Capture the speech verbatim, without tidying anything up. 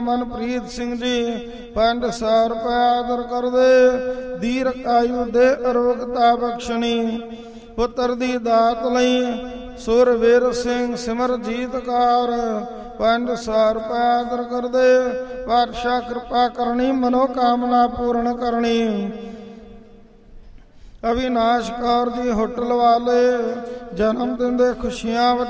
ਮਨਪ੍ਰੀਤ ਸਿੰਘ ਜੀ ਪੰਜ ਸੌ ਰੁਪਏ ਆਦਰ ਕਰਦੇ। ਦੀਰਘ ਆਯੂ ਦੇ ਅਰੋਗਤਾ ਬਖਸ਼ਣੀ। ਪੁੱਤਰ ਦੀ ਦਾਤ ਲਈ ਸੁਰਵੀਰ ਸਿੰਘ ਸਿਮਰਜੀਤਕਾਰ ਪੰਜ ਸੌ ਰੁਪਏ ਆਦਰ ਕਰਦੇ। ਪਾਤਸ਼ਾਹ ਕਿਰਪਾ ਕਰਨੀ, ਮਨੋਕਾਮਨਾ ਪੂਰਨ ਕਰਨੀ। ਅਵਿਨਾਸ਼ ਕੌਰ ਜੀ ਹੋਟਲ ਵਾਲੇ ਜਨਮ ਦਿਨ ਦੇ ਖੁਸ਼ੀਆਂ